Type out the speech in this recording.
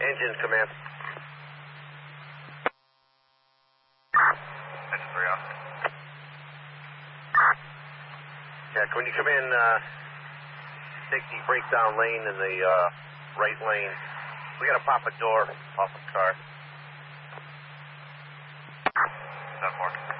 Engine command. Engine 3 on. Jack, when you come in, take the breakdown lane in the right lane. We got to pop a door off the car. 10-4.